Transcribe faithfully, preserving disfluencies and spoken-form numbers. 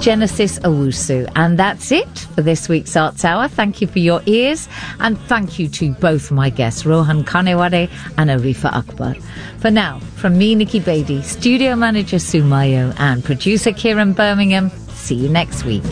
Genesis Owusu. And that's it for this week's Arts Hour. Thank you for your ears, and thank you to both my guests, Rohan Kanewade and Arifa Akbar. For now, from me, Nikki Beatty, studio manager Sue Mayo, and producer Kieran Birmingham, see you next week.